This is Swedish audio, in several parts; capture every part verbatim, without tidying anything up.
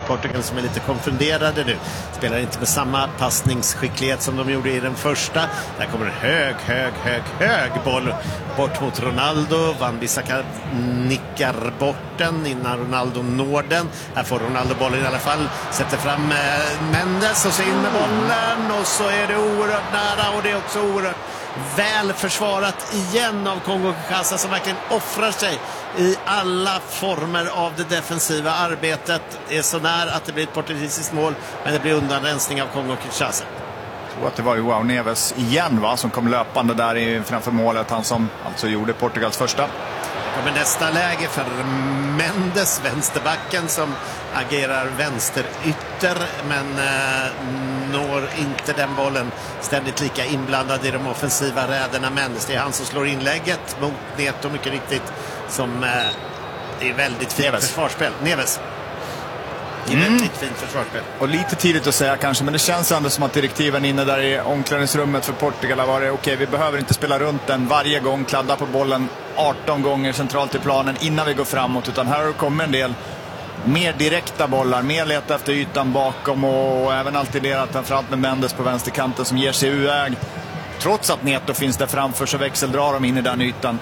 Portugal som är lite konfunderade nu. Spelar inte med samma passningsskicklighet som de gjorde i den första. Där kommer en hög, hög, hög, hög boll bort mot Ronaldo. Wan-Bissaka nickar bort den innan Ronaldo når den. Här får Ronaldo bollen i alla fall. Sätter fram Mendes och så in med bollen. Och så är det oerhört nära och det är också oerhört väl försvarat igen av Kongo-Kinshasa som verkligen offrar sig i alla former av det defensiva arbetet. Det är så nära att det blir ett portugisiskt mål, men det blir undanrensning av Kongo-Kinshasa. Jag tror att det var ju João Neves igen va, som kom löpande där i, framför målet. Han som alltså gjorde Portugals första. Det kommer nästa läge för Mendes, vänsterbacken som agerar vänsterytter men eh, når inte den bollen. Ständigt lika inblandad i de offensiva räderna Mendes. Det är han som slår inlägget mot Neto mycket riktigt som eh, är väldigt fint Neves. försvarsspel. Neves. Det är Mm. väldigt fint försvarsspel. Och lite tidigt att säga kanske, men det känns ändå som att direktiven inne där i omklädningsrummet för Portugal har varit okej, okay, vi behöver inte spela runt den varje gång, kladda på bollen arton gånger centralt i planen innan vi går framåt, utan här har det kommit en del mer direkta bollar, mer leta efter ytan bakom och även alltid delat framförallt med Mendes på vänsterkanten som ger sig u-äg. Trots att Neto finns där framför så växeldrar de in i den ytan.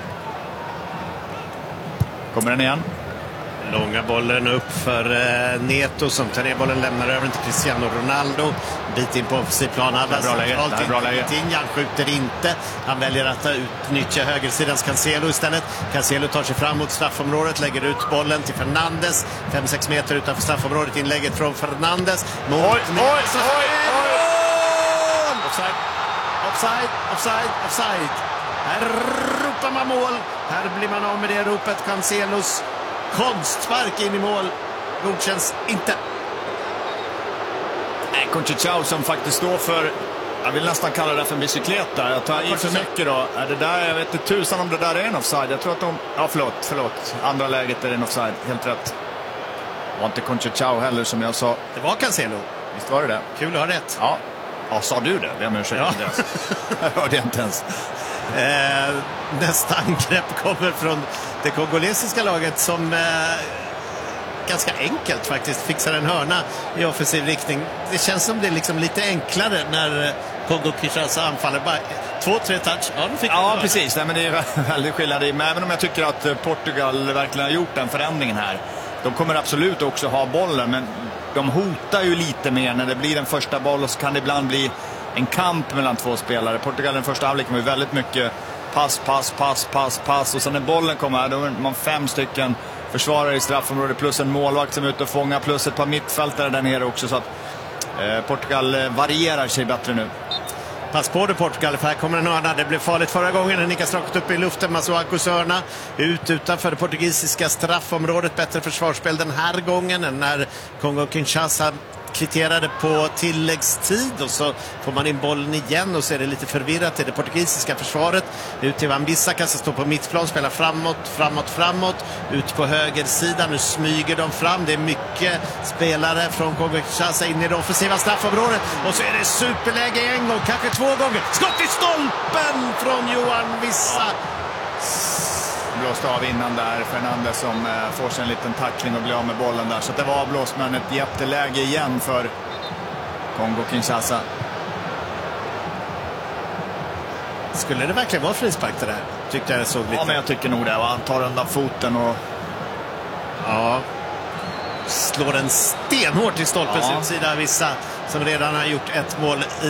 Kommer den igen? Långa bollen upp för eh, Neto som tar ner bollen, lämnar över till Cristiano Ronaldo. Bit in på offensivplan. Bra läge. Bra läge. Han skjuter inte. Han väljer att utnyttja högersidans Cancelo istället. Cancelo tar sig fram mot straffområdet, lägger ut bollen till Fernandes. fem sex meter utanför straffområdet. Inlägget från Fernandes. Mot oj, oj, oj, oj. Offside. Offside, offside, offside. Här ropar man mål. Här blir man av med det ropet. Cancelos konstspark in i mål godkänns inte. Nej, Conchichao som faktiskt står för, jag vill nästan kalla det för en bicykleta. Jag tar i för mycket då. Är det där, jag vet inte tusan om det där är en offside. Jag tror att de, ja förlåt, förlåt. Andra läget är en offside, helt rätt. Det var inte Conchichao heller som jag sa. Det var Cancelo. Visst var det det? Kul att ha rätt. Ja, ja sa du det? Jag menar, ja. Jag hörde inte ens. Eh, nästa angrepp kommer från det kongolesiska laget som eh, ganska enkelt faktiskt fixar en hörna i offensiv riktning. Det känns som det är liksom lite enklare när Kongo-Kinshasa anfaller. Bara två, tre touch. Ja, de fick ja precis. Nej, men det är väldigt skillnad i. Men även om jag tycker att Portugal verkligen har gjort den förändringen här. De kommer absolut också ha bollen, men de hotar ju lite mer när det blir en första boll och så kan det ibland bli en kamp mellan två spelare. Portugal den första halvlek var ju väldigt mycket pass, pass, pass, pass, pass. Och sen när bollen kommer, då är man fem stycken försvarare i straffområdet plus en målvakt som är ute och fångar plus ett par mittfältare där nere också. Så att eh, Portugal varierar sig bättre nu. Pass på det Portugal, för här kommer en hörna. Det blev farligt förra gången. Den nickas rakt upp i luften. Masuakus hörna ut utanför det portugisiska straffområdet. Bättre försvarsspel den här gången än när Kongo-Kinshasa kvitterade på tilläggstid och så får man in bollen igen och så är det lite förvirrat i det portugisiska försvaret. Ut till Wan-Bissaka som står på mittplan, spelar framåt, framåt, framåt. Ut på högersidan, nu smyger de fram. Det är mycket spelare från Kongo-Kinshasa in i det offensiva straffområdet och så är det superläge en gång, kanske två gånger. Skott i stolpen från Johan Wissa. Blåst av innan där Fernandes som eh, får sig en liten tackling och blir av med bollen där. Så det var avblåst, men ett jätteläge igen för Kongo-Kinshasa. Skulle det verkligen vara frispark det där? Tyckte jag det såg lite. Ja, men jag tycker nog det. Han tar undan foten och ja, slår en stenhårt i stolpens ja. utsida. Vissa som redan har gjort ett mål i